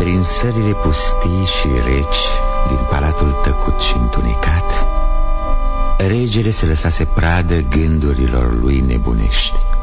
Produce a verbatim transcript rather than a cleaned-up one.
Prin sălile pustii și reci din palatul tăcut și întunecat, regele se lăsase pradă gândurilor lui nebunești.